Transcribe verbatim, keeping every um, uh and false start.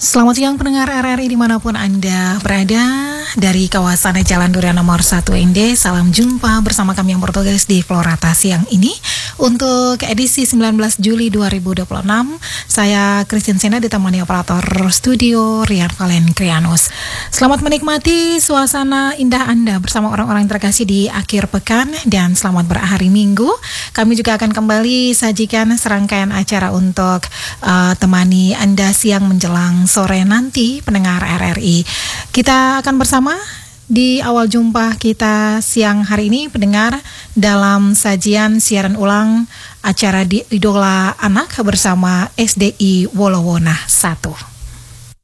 Selamat siang pendengar R R I dimanapun Anda berada. Dari kawasan Jalan Durian nomor satu N D, salam jumpa bersama kami yang bertugas di Florata siang ini untuk edisi sembilan belas Juli dua ribu dua puluh enam. Saya Christine Sena ditemani operator studio Rian Valen Krianus. Selamat menikmati suasana indah Anda bersama orang-orang terkasih di akhir pekan dan selamat berhari Minggu. Kami juga akan kembali sajikan serangkaian acara untuk uh, temani Anda siang menjelang sore nanti pendengar R R I. Kita akan bersama di awal jumpa kita siang hari ini pendengar dalam sajian siaran ulang acara di Idola Anak bersama S D I Wolowona satu.